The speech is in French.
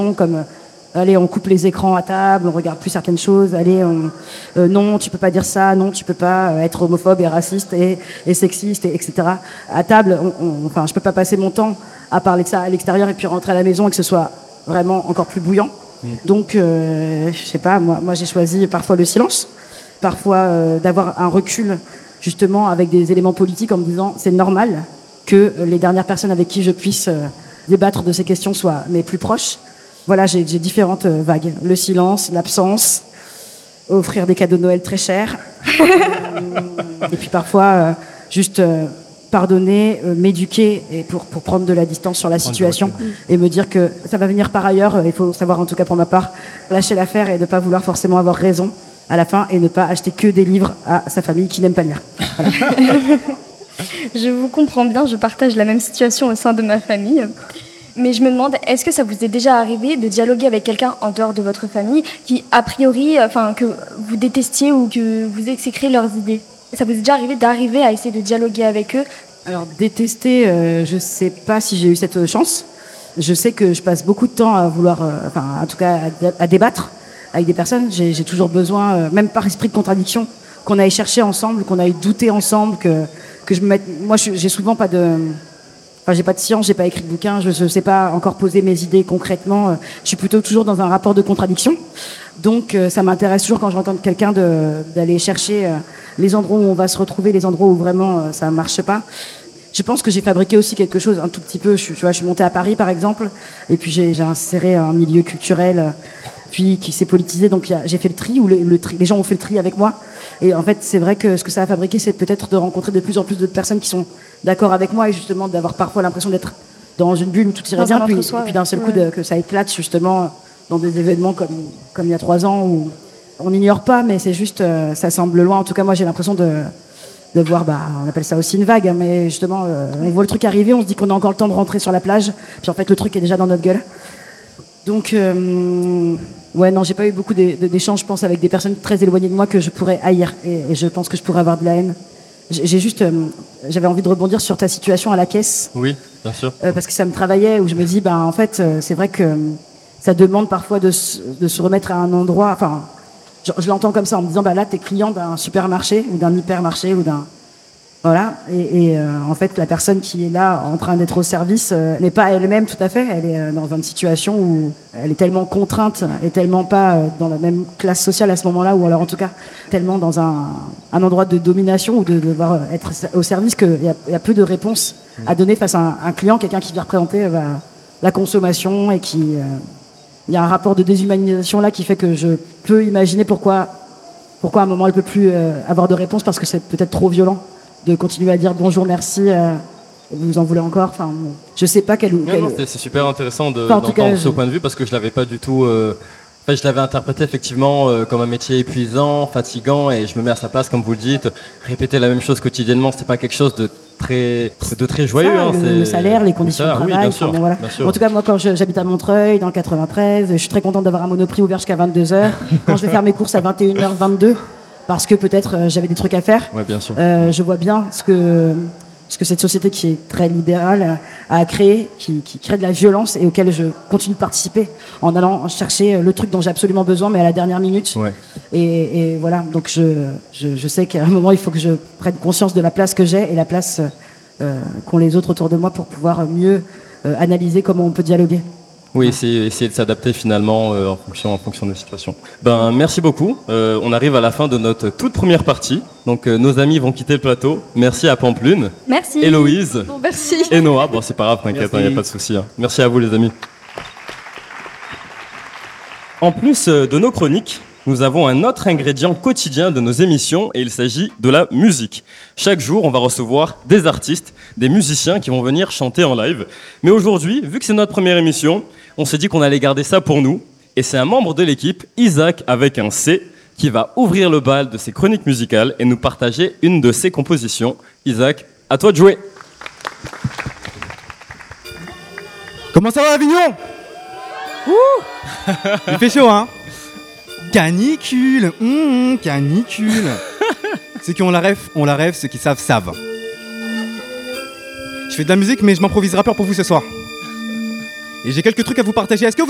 comme allez, on coupe les écrans à table, on regarde plus certaines choses, allez, non, tu peux pas dire ça, non, tu peux pas être homophobe et raciste et sexiste, etc. À table, enfin, je peux pas passer mon temps à parler de ça à l'extérieur et puis rentrer à la maison et que ce soit vraiment encore plus bouillant. Donc, je sais pas, moi j'ai choisi parfois le silence, parfois d'avoir un recul justement avec des éléments politiques en me disant c'est normal que les dernières personnes avec qui je puisse débattre de ces questions soient mes plus proches. Voilà, j'ai différentes vagues. Le silence, l'absence, offrir des cadeaux de Noël très chers. Et puis parfois, juste pardonner, m'éduquer et pour prendre de la distance sur la situation et me dire que ça va venir par ailleurs. Il faut savoir, en tout cas pour ma part, lâcher l'affaire et ne pas vouloir forcément avoir raison à la fin et ne pas acheter que des livres à sa famille qui n'aime pas lire. Voilà. Je vous comprends bien, je partage la même situation au sein de ma famille. Mais je me demande, est-ce que ça vous est déjà arrivé de dialoguer avec quelqu'un en dehors de votre famille qui, a priori, que vous détestiez ou que vous exécrez leurs idées? Ça vous est déjà arrivé à essayer de dialoguer avec eux? Alors, détester, je sais pas si j'ai eu cette chance. Je sais que je passe beaucoup de temps à vouloir, en tout cas, à débattre avec des personnes. J'ai toujours besoin, même par esprit de contradiction, qu'on aille chercher ensemble, qu'on aille douter ensemble, que je me mette... Moi, j'ai souvent pas de... Enfin, j'ai pas de science, j'ai pas écrit de bouquin, je sais pas encore poser mes idées concrètement. Je suis plutôt toujours dans un rapport de contradiction. Donc, ça m'intéresse toujours quand j'entends quelqu'un d'aller chercher les endroits où on va se retrouver, les endroits où vraiment ça marche pas. Je pense que j'ai fabriqué aussi quelque chose un tout petit peu. Je suis montée à Paris, par exemple, et puis j'ai inséré un milieu culturel, puis qui s'est politisé. Donc, j'ai fait le tri, où les gens ont fait le tri avec moi. Et en fait, c'est vrai que ce que ça a fabriqué, c'est peut-être de rencontrer de plus en plus de personnes qui sont d'accord avec moi et justement d'avoir parfois l'impression d'être dans une bulle où tout irait bien, puis d'un seul coup que ça éclate justement dans des événements comme il y a 3 ans où on n'ignore pas, mais c'est juste, ça semble loin. En tout cas, moi, j'ai l'impression de voir, on appelle ça aussi une vague, hein, mais justement, on voit le truc arriver, on se dit qu'on a encore le temps de rentrer sur la plage, puis en fait, le truc est déjà dans notre gueule. Donc, ouais, non, j'ai pas eu beaucoup d'échanges, je pense, avec des personnes très éloignées de moi que je pourrais haïr, et je pense que je pourrais avoir de la haine. J'avais envie de rebondir sur ta situation à la caisse. Oui, bien sûr. Parce que ça me travaillait, où je me dis, en fait, c'est vrai que ça demande parfois de se remettre à un endroit. Enfin, je l'entends comme ça en me disant, là, t'es client d'un supermarché ou d'un hypermarché ou d'un... Voilà. Et en fait, la personne qui est là en train d'être au service n'est pas elle-même tout à fait. Elle est dans une situation où elle est tellement contrainte et tellement pas dans la même classe sociale à ce moment-là, ou alors en tout cas tellement dans un endroit de domination ou de devoir être au service qu'il y a peu de réponses à donner face à un client, quelqu'un qui vient représenter la consommation et qui... Il y a un rapport de déshumanisation là qui fait que je peux imaginer pourquoi à un moment elle peut plus avoir de réponse, parce que c'est peut-être trop violent de continuer à dire bonjour, merci, vous en voulez encore. Enfin, je sais pas quel... Non, c'est super intéressant d'entendre ce point de vue, parce que je l'avais pas du tout... je l'avais interprété effectivement comme un métier épuisant, fatigant, et je me mets à sa place, comme vous le dites. Répéter la même chose quotidiennement, c'est pas quelque chose de très joyeux. Ça, le salaire, les conditions de travail. Oui, bien sûr, voilà. bien sûr. En tout cas, moi, quand j'habite à Montreuil, dans le 93, je suis très contente d'avoir un Monoprix ouvert jusqu'à 22h. Quand je vais faire mes courses à 21h22, parce que peut-être j'avais des trucs à faire. Ouais, bien sûr. Je vois bien ce que cette société qui est très libérale a créé, qui crée de la violence et auquel je continue de participer en allant chercher le truc dont j'ai absolument besoin, mais à la dernière minute. Ouais. Et voilà, donc je sais qu'à un moment, il faut que je prenne conscience de la place que j'ai et la place qu'ont les autres autour de moi pour pouvoir mieux analyser comment on peut dialoguer. Oui, essayer de s'adapter finalement en fonction des situations. Merci beaucoup. On arrive à la fin de notre toute première partie. Donc nos amis vont quitter le plateau. Merci à Pamplune. Merci. Héloïse. Bon, merci. Et Noah. Bon, c'est pas grave, t'inquiète, il n'y a pas de souci. Hein. Merci à vous les amis. En plus de nos chroniques, nous avons un autre ingrédient quotidien de nos émissions, et il s'agit de la musique. Chaque jour, on va recevoir des artistes, des musiciens qui vont venir chanter en live. Mais aujourd'hui, vu que c'est notre première émission, on s'est dit qu'on allait garder ça pour nous. Et c'est un membre de l'équipe, Isaac avec un C, qui va ouvrir le bal de ses chroniques musicales et nous partager une de ses compositions. Isaac, à toi de jouer. Comment ça va, Avignon? Ouh. Il fait chaud, hein? Canicule, canicule. Ceux qui ont la rêve, ceux qui savent. Je fais de la musique, mais je m'improvise rappeur pour vous ce soir. Et j'ai quelques trucs à vous partager. Est-ce que vous